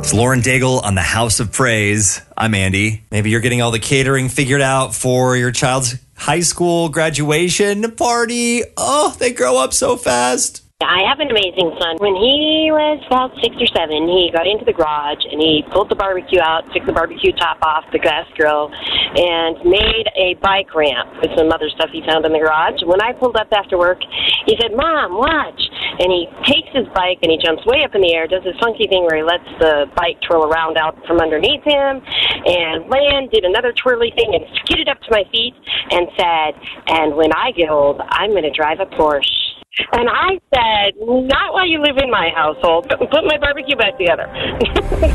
It's Lauren Daigle on the House of Praise. I'm Andy. Maybe you're getting all the catering figured out for your child's high school graduation party. Oh, they grow up so fast. I have an amazing son. When he was about 6 or 7, he got into the garage and he pulled the barbecue out, took the barbecue top off the gas grill, and made a bike ramp with some other stuff he found in the garage. When I pulled up after work, he said, "Mom, watch." And he takes his bike and he jumps way up in the air, does this funky thing where he lets the bike twirl around out from underneath him, and did another twirly thing and skidded up to my feet and said, "And when I get old, I'm going to drive a Porsche." And I said, "Not while you live in my household. Put my barbecue back together."